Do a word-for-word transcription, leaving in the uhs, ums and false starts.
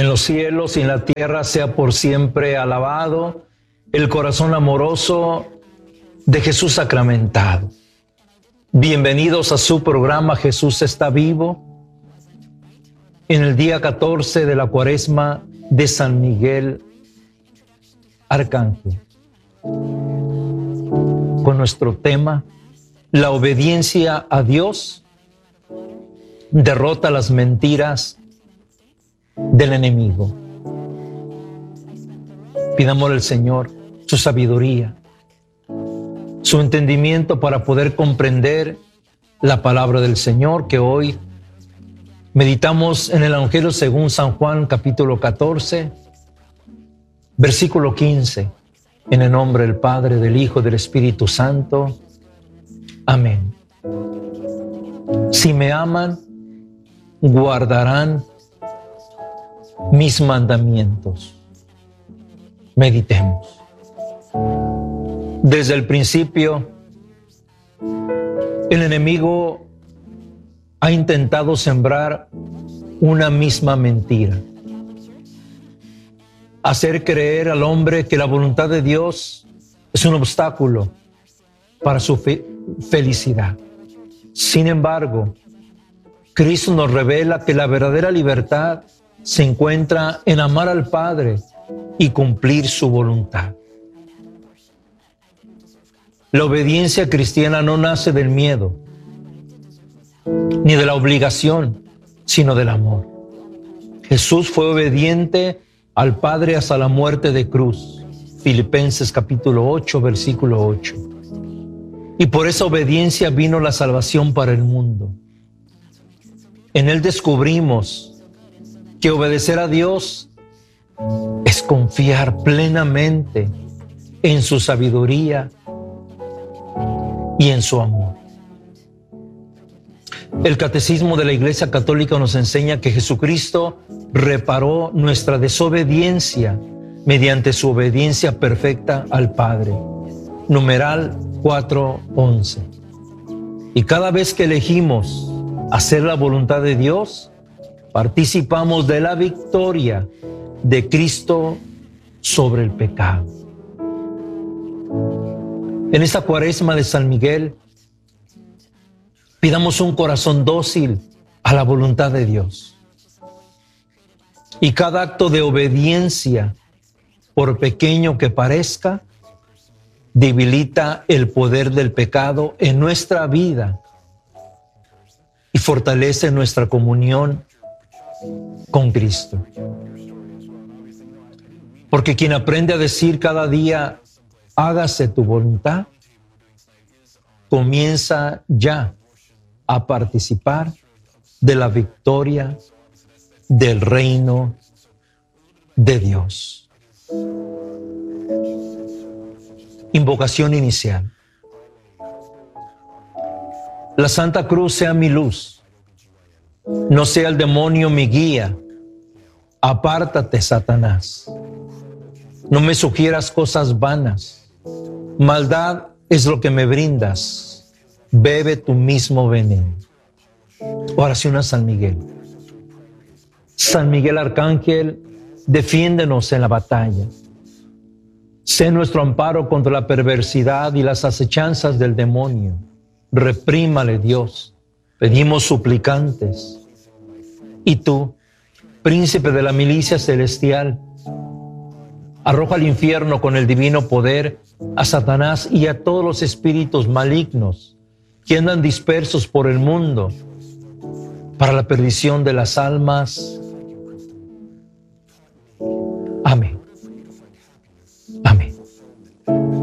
en los cielos y en la tierra sea por siempre alabado el corazón amoroso de Jesús sacramentado. Bienvenidos a su programa Jesús está vivo, en el día catorce de la Cuaresma de San Miguel Arcángel, con nuestro tema: la obediencia a Dios derrota las mentiras del enemigo. Pidámosle al Señor su sabiduría, su entendimiento para poder comprender la palabra del Señor, que hoy meditamos en el Evangelio según San Juan, capítulo catorce, versículo quince. En el nombre del Padre, del Hijo y del Espíritu Santo. Amén. Si me aman, guardarán mis mandamientos. Meditemos. Desde el principio, el enemigo ha intentado sembrar una misma mentira: hacer creer al hombre que la voluntad de Dios es un obstáculo para su fe- felicidad. Sin embargo, Cristo nos revela que la verdadera libertad se encuentra en amar al Padre y cumplir su voluntad. La obediencia cristiana no nace del miedo, ni de la obligación, sino del amor. Jesús fue obediente al Padre hasta la muerte de cruz. Filipenses capítulo ocho, versículo ocho. Y por esa obediencia vino la salvación para el mundo. En Él descubrimos que obedecer a Dios es confiar plenamente en su sabiduría y en su amor. El Catecismo de la Iglesia Católica nos enseña que Jesucristo reparó nuestra desobediencia mediante su obediencia perfecta al Padre. Numeral cuatro once. Y cada vez que elegimos hacer la voluntad de Dios, participamos de la victoria de Cristo sobre el pecado. En esta Cuaresma de San Miguel, pidamos un corazón dócil a la voluntad de Dios. Y cada acto de obediencia, por pequeño que parezca, debilita el poder del pecado en nuestra vida y fortalece nuestra comunión con Cristo. Porque quien aprende a decir cada día, hágase tu voluntad, comienza ya a participar de la victoria del reino de Dios. Invocación inicial. La Santa Cruz sea mi luz, no sea el demonio mi guía. Apártate, Satanás. No me sugieras cosas vanas. Maldad es lo que me brindas. Bebe tu mismo veneno. Oración a San Miguel. San Miguel Arcángel, defiéndenos en la batalla. Sé nuestro amparo contra la perversidad y las acechanzas del demonio. Reprímale, Dios. Pedimos suplicantes. Y tú, príncipe de la milicia celestial, arroja al infierno con el divino poder a Satanás y a todos los espíritus malignos que andan dispersos por el mundo para la perdición de las almas. Amén.